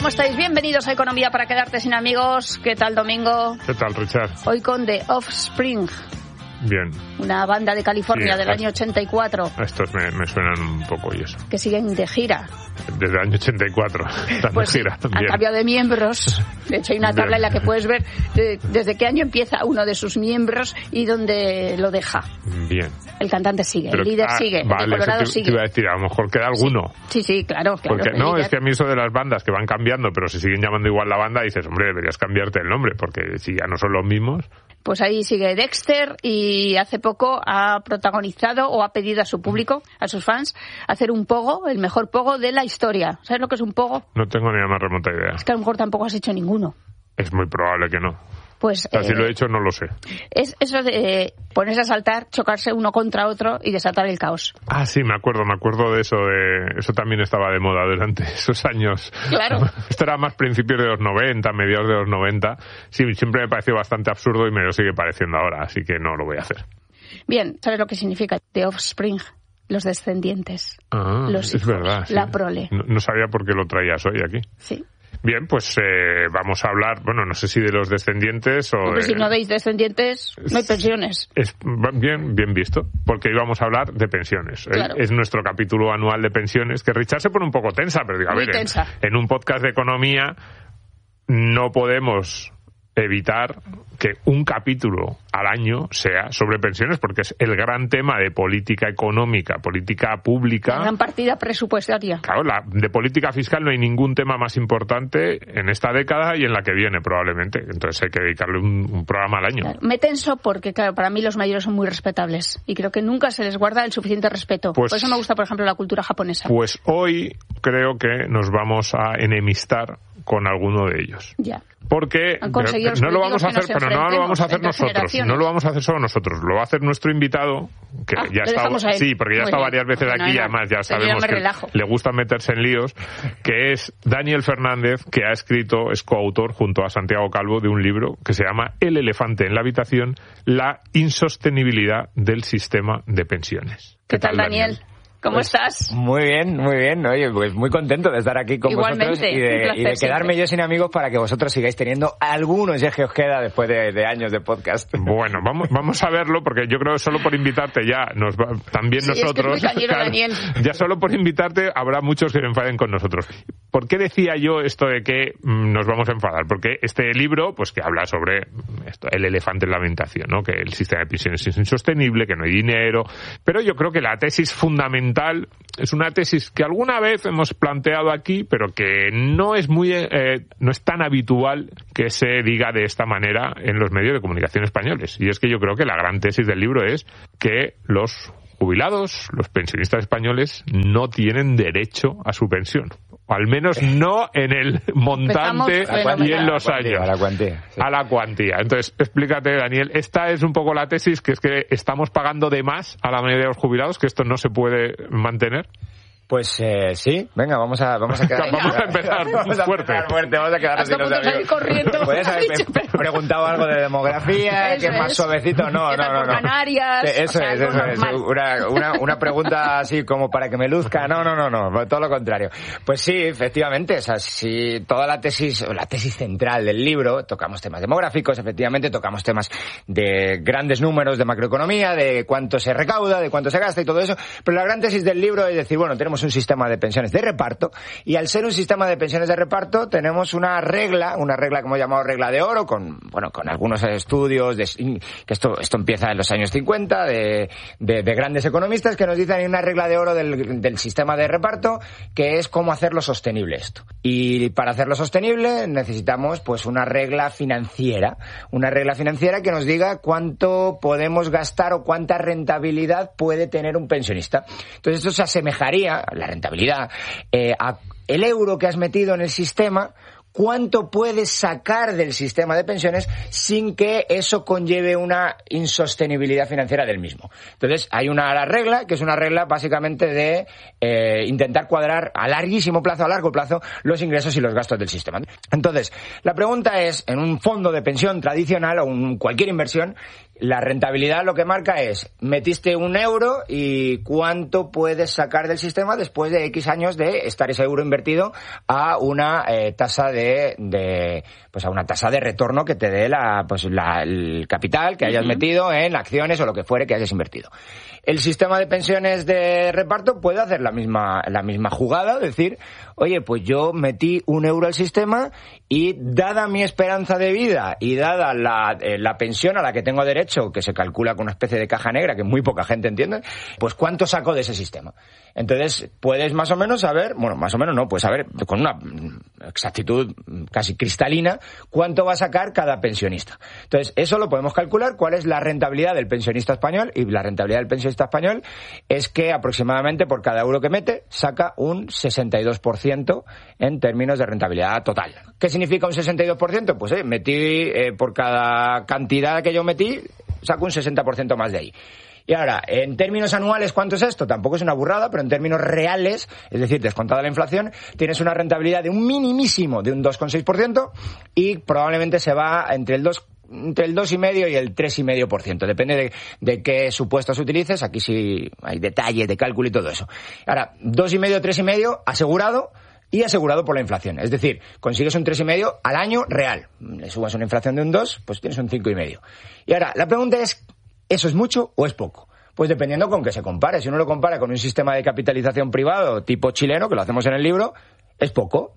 ¿cómo estáis? Bienvenidos a Economía para quedarte sin amigos. ¿Qué tal, Domingo? ¿Qué tal, Richard? Hoy con The Offspring. Bien. Una banda de California, sí, del año 84. Estos me suenan un poco y eso. Que siguen de gira. Desde el año 84. Están pues de gira. Han cambiado de miembros. De hecho, hay una tabla en la que puedes ver desde qué año empieza uno de sus miembros y dónde lo deja. Bien. El cantante sigue, el líder sigue, vale, el de Colorado sigue. Te iba a decir, a lo mejor queda alguno. Sí, claro. Porque no, es que a mí eso de las bandas que van cambiando, pero si siguen llamando igual la banda, dices, hombre, deberías cambiarte el nombre, porque si ya no son los mismos. Pues ahí sigue Dexter y hace poco ha protagonizado o ha pedido a su público, a sus fans, hacer un pogo, el mejor pogo de la historia. ¿Sabes lo que es un pogo? No tengo ni la más remota idea. Es que a lo mejor tampoco has hecho ninguno. Es muy probable que no. Pues, si lo he hecho, no lo sé. Es eso de ponerse a saltar, chocarse uno contra otro y desatar el caos. Ah, sí, me acuerdo de eso. Eso también estaba de moda durante esos años. Claro. Esto era más principios de los 90, mediados de los 90. Sí, siempre me pareció bastante absurdo y me lo sigue pareciendo ahora, así que no lo voy a hacer. Bien, ¿sabes lo que significa The Offspring? Los descendientes. Ah, los hijos, es verdad. La sí. prole. No sabía por qué lo traías hoy aquí. Sí. Bien, pues vamos a hablar, bueno, no sé si de los descendientes o... Hombre, si no veis descendientes, no hay pensiones. Es bien visto, porque hoy vamos a hablar de pensiones. Claro. Es nuestro capítulo anual de pensiones, que Richard se pone un poco tensa, pero digo, a ver, en un podcast de economía no podemos evitar que un capítulo al año sea sobre pensiones, porque es el gran tema de política económica, política pública. La gran partida presupuestaria. Claro, de política fiscal no hay ningún tema más importante en esta década y en la que viene probablemente. Entonces hay que dedicarle un programa al año. Claro, me tenso porque, claro, para mí los mayores son muy respetables y creo que nunca se les guarda el suficiente respeto. Por eso me gusta, por ejemplo, la cultura japonesa. Pues hoy creo que nos vamos a enemistar con alguno de ellos. Ya. Porque no lo vamos a hacer, pero no lo vamos a hacer nosotros. No lo vamos a hacer solo nosotros. Lo va a hacer nuestro invitado, que ya está. Sí, porque ya está varias veces aquí y además ya sabemos que le gusta meterse en líos, que es Daniel Fernández, que ha escrito, es coautor junto a Santiago Calvo de un libro que se llama El elefante en la habitación, la insostenibilidad del sistema de pensiones. ¿Qué tal, Daniel? ¿Cómo estás? Muy bien. Oye, pues muy contento de estar aquí con vosotros y de quedarme yo sin amigos para que vosotros sigáis teniendo algunos, ya que os queda después de años de podcast. Bueno, vamos a verlo, porque yo creo que solo por invitarte ya también sí, nosotros, es que es muy cañero, Daniel. Ya solo por invitarte habrá muchos que se enfaden con nosotros. ¿Por qué decía yo esto de que nos vamos a enfadar? Porque este libro, pues que habla sobre esto, el elefante en la habitación, ¿no? Que el sistema de pensiones es insostenible, que no hay dinero, pero yo creo que la tesis fundamental es una tesis que alguna vez hemos planteado aquí, pero que no es no es tan habitual que se diga de esta manera en los medios de comunicación españoles. Y es que yo creo que la gran tesis del libro es que los jubilados, los pensionistas españoles, no tienen derecho a su pensión. O al menos no en el montante y en los años. A la cuantía. Sí. A la cuantía. Entonces, explícate, Daniel, esta es un poco la tesis, que es que estamos pagando de más a la mayoría de los jubilados, que esto no se puede mantener. Pues sí, venga, vamos a quedar. Vamos a empezar fuerte. Vamos a quedar sin los amigos. Puedes haber preguntado algo de demografía, que es más suavecito. No. Canarias. Eso es. Una pregunta así como para que me luzca. No. Todo lo contrario. Pues sí, efectivamente. O sea, si toda la tesis central del libro, tocamos temas demográficos, efectivamente, tocamos temas de grandes números de macroeconomía, de cuánto se recauda, de cuánto se gasta y todo eso. Pero la gran tesis del libro es decir, bueno, tenemos un sistema de pensiones de reparto y al ser un sistema de pensiones de reparto tenemos una regla que hemos llamado regla de oro con algunos estudios que esto empieza en los años 50 de grandes economistas que nos dicen hay una regla de oro del sistema de reparto que es cómo hacerlo sostenible esto. Y para hacerlo sostenible necesitamos pues una regla financiera que nos diga cuánto podemos gastar o cuánta rentabilidad puede tener un pensionista. Entonces esto se asemejaría la rentabilidad a el euro que has metido en el sistema cuánto puedes sacar del sistema de pensiones sin que eso conlleve una insostenibilidad financiera del mismo. Entonces, hay una regla, que es una regla básicamente de intentar cuadrar a largo plazo, los ingresos y los gastos del sistema. Entonces, la pregunta es, en un fondo de pensión tradicional o cualquier inversión, la rentabilidad lo que marca es, metiste €1 y cuánto puedes sacar del sistema después de X años de estar ese euro invertido a una tasa a una tasa de retorno que te dé el capital que hayas metido en acciones o lo que fuere que hayas invertido. El sistema de pensiones de reparto puede hacer la misma jugada, decir, oye, pues yo metí €1 al sistema y dada mi esperanza de vida y dada la pensión a la que tengo derecho, que se calcula con una especie de caja negra que muy poca gente entiende, pues ¿cuánto saco de ese sistema? Entonces, puedes más o menos saber, puedes saber con una exactitud casi cristalina cuánto va a sacar cada pensionista. Entonces, eso lo podemos calcular, cuál es la rentabilidad del pensionista español, y la rentabilidad del pensionista español es que aproximadamente por cada euro que mete saca un 62% en términos de rentabilidad total. ¿Qué significa un 62%? Pues metí por cada cantidad que yo metí, saco un 60% más de ahí. Y ahora, en términos anuales, ¿cuánto es esto? Tampoco es una burrada, pero en términos reales, es decir, descontada la inflación, tienes una rentabilidad de un minimísimo de un 2,6% y probablemente se va entre el 2,5% y el 3,5%. Depende de qué supuestos utilices. Aquí sí hay detalles de cálculo y todo eso. Ahora, 2,5%, 3,5% asegurado y asegurado por la inflación. Es decir, consigues un 3,5% al año real. Le subas una inflación de un 2%, pues tienes un 5,5%. Y ahora, la pregunta es, ¿eso es mucho o es poco? Pues dependiendo con qué se compare. Si uno lo compara con un sistema de capitalización privado tipo chileno, que lo hacemos en el libro, es poco.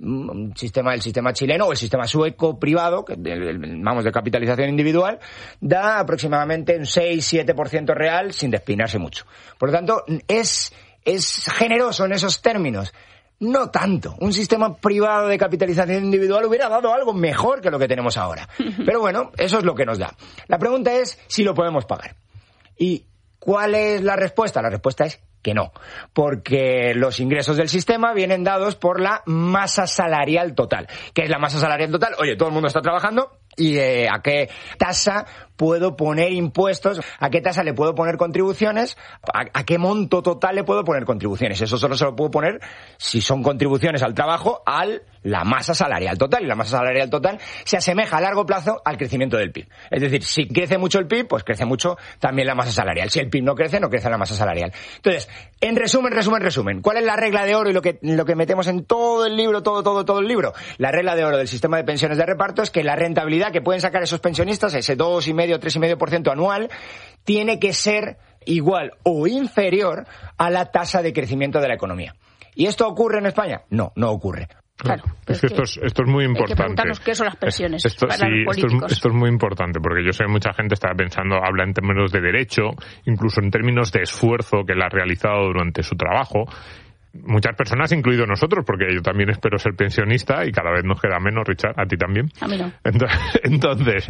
El sistema chileno o el sistema sueco privado, de capitalización individual, da aproximadamente un 6-7% real sin despeinarse mucho. Por lo tanto, es generoso en esos términos. No tanto. Un sistema privado de capitalización individual hubiera dado algo mejor que lo que tenemos ahora. Pero bueno, eso es lo que nos da. La pregunta es si lo podemos pagar. ¿Y cuál es la respuesta? La respuesta es que no, porque los ingresos del sistema vienen dados por la masa salarial total. ¿Qué es la masa salarial total? Oye, todo el mundo está trabajando y ¿a qué tasa puedo poner impuestos? ¿A qué tasa le puedo poner contribuciones? ¿A qué monto total le puedo poner contribuciones? Eso solo se lo puedo poner, si son contribuciones al trabajo, a la masa salarial total. Y la masa salarial total se asemeja a largo plazo al crecimiento del PIB. Es decir, si crece mucho el PIB, pues crece mucho también la masa salarial. Si el PIB no crece la masa salarial. Entonces, en resumen, ¿cuál es la regla de oro y lo que metemos en todo el libro, todo el libro? La regla de oro del sistema de pensiones de reparto es que la rentabilidad que pueden sacar esos pensionistas, ese 2,5%, 3,5% anual, tiene que ser igual o inferior a la tasa de crecimiento de la economía. ¿Y esto ocurre en España? No ocurre. Claro, es que esto es muy importante. Hay que preguntarnos qué son las pensiones para los políticos. Esto es muy importante, porque yo sé que mucha gente está pensando, habla en términos de derecho, incluso en términos de esfuerzo que él ha realizado durante su trabajo. Muchas personas, incluido nosotros, porque yo también espero ser pensionista y cada vez nos queda menos, Richard, a ti también. A mí no. Entonces,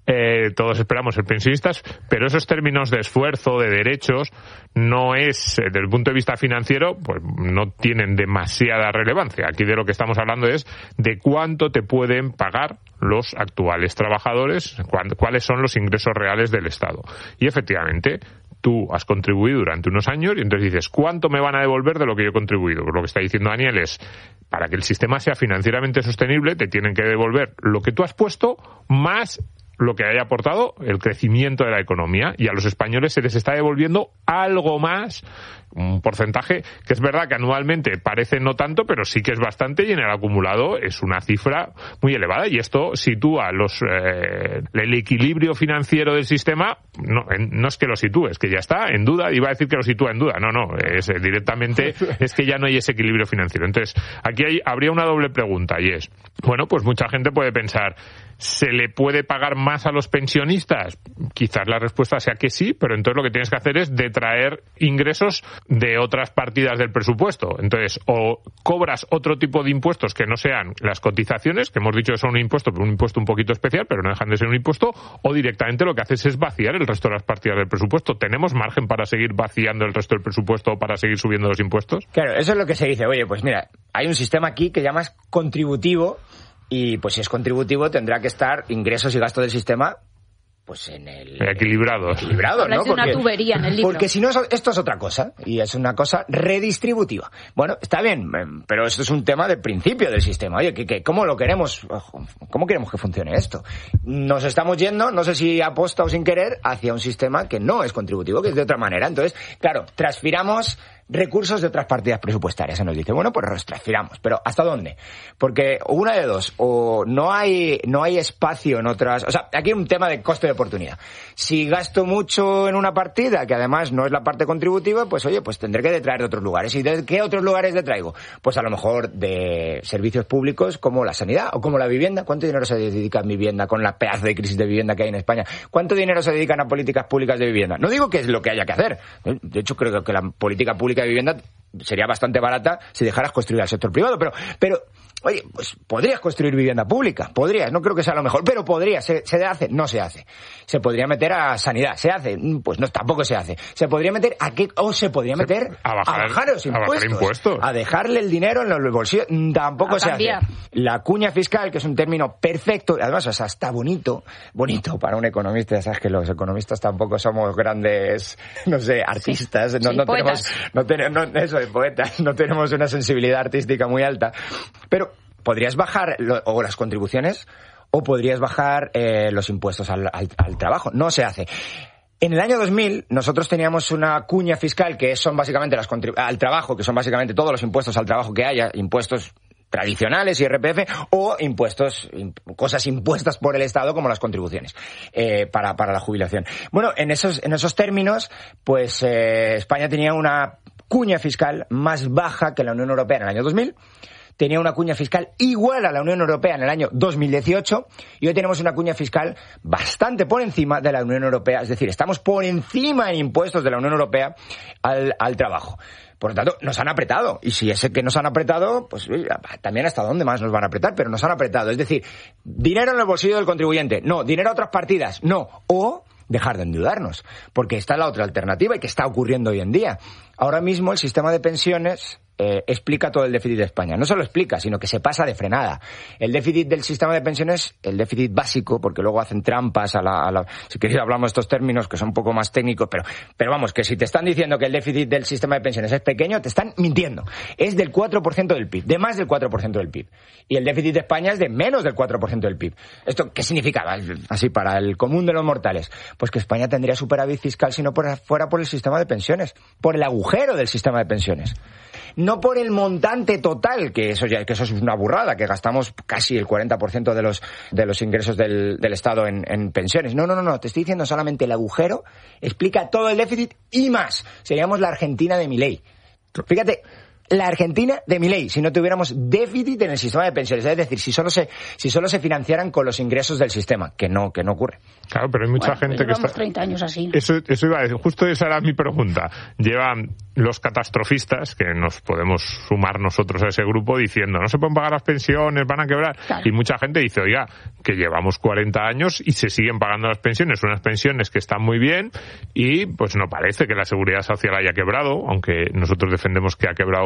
todos esperamos ser pensionistas, pero esos términos de esfuerzo, de derechos, no es, desde el punto de vista financiero, pues no tienen demasiada relevancia. Aquí de lo que estamos hablando es de cuánto te pueden pagar los actuales trabajadores, cuáles son los ingresos reales del Estado. Y efectivamente, tú has contribuido durante unos años y entonces dices, ¿cuánto me van a devolver de lo que yo he contribuido? Pues lo que está diciendo Daniel es, para que el sistema sea financieramente sostenible, te tienen que devolver lo que tú has puesto más lo que haya aportado el crecimiento de la economía, y a los españoles se les está devolviendo algo más, un porcentaje que es verdad que anualmente parece no tanto, pero sí que es bastante, y en el acumulado es una cifra muy elevada, y esto sitúa el equilibrio financiero del sistema. No es que lo sitúe, es que ya está en duda. Iba a decir que lo sitúa en duda, es directamente es que ya no hay ese equilibrio financiero. Entonces aquí habría una doble pregunta, y es, bueno, pues mucha gente puede pensar, ¿se le puede pagar más a los pensionistas? Quizás la respuesta sea que sí, pero entonces lo que tienes que hacer es detraer ingresos de otras partidas del presupuesto. Entonces, o cobras otro tipo de impuestos que no sean las cotizaciones, que hemos dicho que son un impuesto, pero un impuesto un poquito especial, pero no dejan de ser un impuesto, o directamente lo que haces es vaciar el resto de las partidas del presupuesto. ¿Tenemos margen para seguir vaciando el resto del presupuesto o para seguir subiendo los impuestos? Claro, eso es lo que se dice. Oye, pues mira, hay un sistema aquí que llamas contributivo, Y pues si es contributivo tendrá que estar ingresos y gastos del sistema pues en el equilibrados, ¿no? Porque, una tubería en el libro. Porque si no, esto es otra cosa, y es una cosa redistributiva. Bueno, está bien, pero esto es un tema de principio del sistema. Oye, ¿cómo lo queremos? ¿Cómo queremos que funcione esto? Nos estamos yendo, no sé si aposta o sin querer, hacia un sistema que no es contributivo, que es de otra manera. Entonces, claro, transfiramos recursos de otras partidas presupuestarias. Se nos dice, bueno, pues los transfiramos. Pero ¿hasta dónde? Porque una de dos, o no hay espacio en otras... O sea, aquí hay un tema de coste de oportunidad. Si gasto mucho en una partida, que además no es la parte contributiva, pues oye, pues tendré que detraer de otros lugares. ¿Y de qué otros lugares detraigo? Pues a lo mejor de servicios públicos como la sanidad o como la vivienda. ¿Cuánto dinero se dedica en vivienda con la pedazo de crisis de vivienda que hay en España? ¿Cuánto dinero se dedican a políticas públicas de vivienda? No digo que es lo que haya que hacer. De hecho, creo que la política pública de vivienda sería bastante barata si dejaras construir al sector privado, pero oye, pues podrías construir vivienda pública, podrías, no creo que sea lo mejor, pero podría, ¿se hace? No se hace. Se podría meter a sanidad, ¿se hace? Pues no, tampoco se hace. ¿Se podría meter a qué? O se podría meter a bajar los impuestos, a dejarle el dinero en los bolsillos, tampoco se hace. La cuña fiscal, que es un término perfecto, además, o sea, está bonito para un economista, ya sabes que los economistas tampoco somos grandes, no sé, artistas, sí, poetas, no tenemos una sensibilidad artística muy alta, pero podrías bajar o las contribuciones o podrías bajar los impuestos al trabajo. No se hace. En el año 2000 nosotros teníamos una cuña fiscal que son básicamente al trabajo, que son básicamente todos los impuestos al trabajo que haya, impuestos tradicionales, IRPF, o cosas impuestas por el Estado como las contribuciones para la jubilación. Bueno, en esos términos, pues España tenía una cuña fiscal más baja que la Unión Europea en el año 2000, tenía una cuña fiscal igual a la Unión Europea en el año 2018 y hoy tenemos una cuña fiscal bastante por encima de la Unión Europea, es decir, estamos por encima en impuestos de la Unión Europea al trabajo. Por lo tanto, nos han apretado. Y si es que nos han apretado, pues también hasta dónde más nos van a apretar, pero nos han apretado. Es decir, dinero en el bolsillo del contribuyente, no. Dinero a otras partidas, no. O dejar de endeudarnos, porque está la otra alternativa y que está ocurriendo hoy en día. Ahora mismo el sistema de pensiones explica todo el déficit de España. No solo explica, sino que se pasa de frenada. El déficit del sistema de pensiones, el déficit básico, porque luego hacen trampas si queréis hablamos de estos términos que son un poco más técnicos, pero vamos, que si te están diciendo que el déficit del sistema de pensiones es pequeño, te están mintiendo. Es del 4% del PIB, de más del 4% del PIB. Y el déficit de España es de menos del 4% del PIB. ¿Esto qué significaba? Así, para el común de los mortales. Pues que España tendría superávit fiscal si no fuera por el sistema de pensiones, por el agujero del sistema de pensiones. No por el montante total, que eso es una burrada, que gastamos casi el 40% de los ingresos del Estado en pensiones. No, te estoy diciendo solamente el agujero explica todo el déficit y más. Seríamos la Argentina de Milei. Fíjate, la Argentina de Milei, si no tuviéramos déficit en el sistema de pensiones, es decir, si solo se financiaran con los ingresos del sistema, que no ocurre. Claro, pero hay mucha gente que está... 30 años así. Eso iba a decir, justo esa era mi pregunta. Llevan los catastrofistas, que nos podemos sumar nosotros a ese grupo, diciendo, no se pueden pagar las pensiones, van a quebrar. Claro. Y mucha gente dice, oiga, que llevamos 40 años y se siguen pagando las pensiones, unas pensiones que están muy bien y pues no parece que la seguridad social haya quebrado, aunque nosotros defendemos que ha quebrado